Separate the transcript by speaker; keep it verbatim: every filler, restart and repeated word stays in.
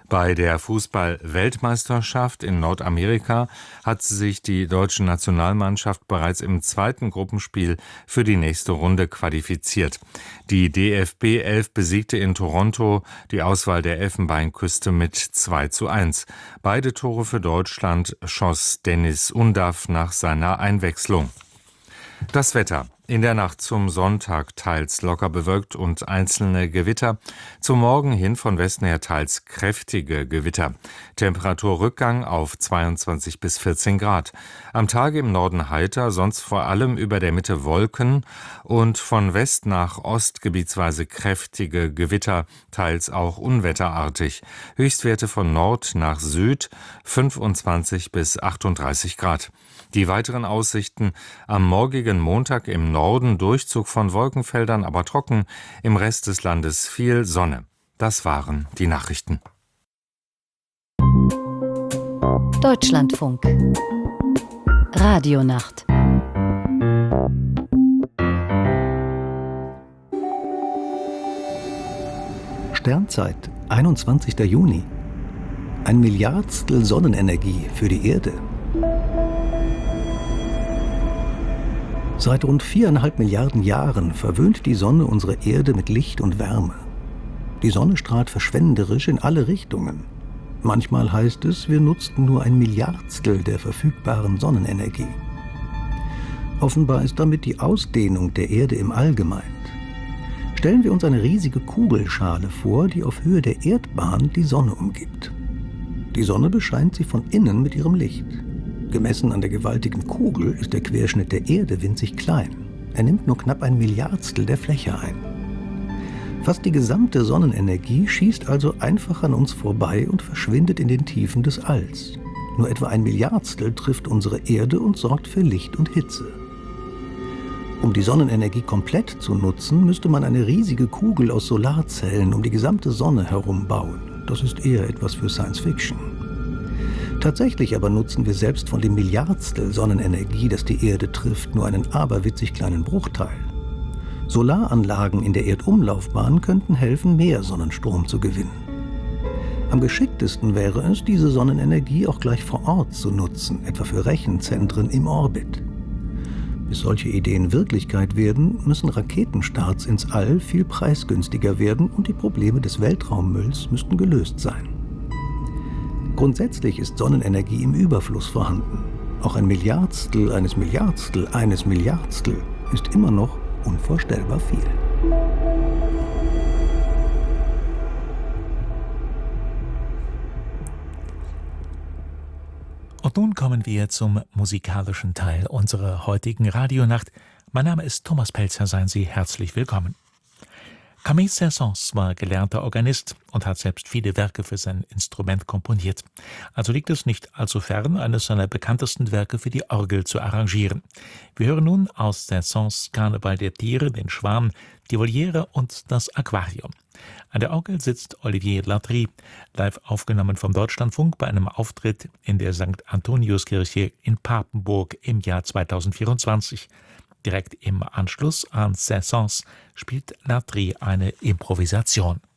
Speaker 1: Bei der Fußball-Weltmeisterschaft in Nordamerika hat sich die deutsche Nationalmannschaft bereits im zweiten Gruppenspiel für die nächste Runde qualifiziert. Die D F B elf besiegte in Toronto die Auswahl der Elfenbeinküste mit zwei zu eins. Beide Tore für Deutschland schoss Dennis Undaff nach seiner Einwechslung. Das Wetter. In der Nacht zum Sonntag teils locker bewölkt und einzelne Gewitter. Zum Morgen hin von Westen her teils kräftige Gewitter. Temperaturrückgang auf zweiundzwanzig bis vierzehn Grad. Am Tage im Norden heiter, sonst vor allem über der Mitte Wolken und von West nach Ost gebietsweise kräftige Gewitter, teils auch unwetterartig. Höchstwerte von Nord nach Süd fünfundzwanzig bis achtunddreißig Grad. Die weiteren Aussichten: am morgigen Montag im Norden Durchzug von Wolkenfeldern, aber trocken, im Rest des Landes viel Sonne. Das waren die Nachrichten.
Speaker 2: Deutschlandfunk Radionacht.
Speaker 3: Sternzeit, einundzwanzigster Juni. Ein Milliardstel Sonnenenergie für die Erde. Seit rund viereinhalb Milliarden Jahren verwöhnt die Sonne unsere Erde mit Licht und Wärme. Die Sonne strahlt verschwenderisch in alle Richtungen. Manchmal heißt es, wir nutzten nur ein Milliardstel der verfügbaren Sonnenenergie. Offenbar ist damit die Ausdehnung der Erde im All gemeint. Stellen wir uns eine riesige Kugelschale vor, die auf Höhe der Erdbahn die Sonne umgibt. Die Sonne bescheint sie von innen mit ihrem Licht. Gemessen an der gewaltigen Kugel ist der Querschnitt der Erde winzig klein. Er nimmt nur knapp ein Milliardstel der Fläche ein. Fast die gesamte Sonnenenergie schießt also einfach an uns vorbei und verschwindet in den Tiefen des Alls. Nur etwa ein Milliardstel trifft unsere Erde und sorgt für Licht und Hitze. Um die Sonnenenergie komplett zu nutzen, müsste man eine riesige Kugel aus Solarzellen um die gesamte Sonne herum bauen. Das ist eher etwas für Science Fiction. Tatsächlich aber nutzen wir selbst von dem Milliardstel Sonnenenergie, das die Erde trifft, nur einen aberwitzig kleinen Bruchteil. Solaranlagen in der Erdumlaufbahn könnten helfen, mehr Sonnenstrom zu gewinnen. Am geschicktesten wäre es, diese Sonnenenergie auch gleich vor Ort zu nutzen, etwa für Rechenzentren im Orbit. Bis solche Ideen Wirklichkeit werden, müssen Raketenstarts ins All viel preisgünstiger werden und die Probleme des Weltraummülls müssten gelöst sein. Grundsätzlich ist Sonnenenergie im Überfluss vorhanden. Auch ein Milliardstel eines Milliardstel eines Milliardstel ist immer noch unvorstellbar viel.
Speaker 4: Und nun kommen wir zum musikalischen Teil unserer heutigen Radionacht. Mein Name ist Thomas Pelzer, seien Sie herzlich willkommen. Camille Saint-Saëns war gelernter Organist und hat selbst viele Werke für sein Instrument komponiert. Also liegt es nicht allzu fern, eines seiner bekanntesten Werke für die Orgel zu arrangieren. Wir hören nun aus Saint-Saëns Karneval der Tiere den Schwan, die Voliere und das Aquarium. An der Orgel sitzt Olivier Latry, live aufgenommen vom Deutschlandfunk bei einem Auftritt in der Sankt Antoniuskirche in Papenburg im Jahr zweitausendvierundzwanzig. Direkt im Anschluss an Saint-Saëns spielt Latry eine Improvisation.